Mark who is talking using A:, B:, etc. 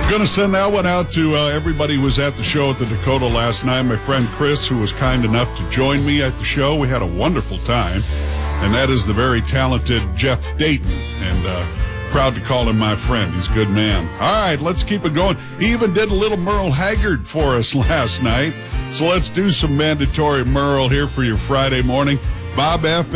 A: Going to send that one out to everybody who was at the show at the Dakota last night. My friend Chris, who was kind enough to join me at the show. We had a wonderful time. And that is the very talented Jeff Dayton. And proud to call him my friend. He's a good man. All right, let's keep it going. He even did a little Merle Haggard for us last night. So let's do some mandatory Merle here for your Friday morning. Bob F.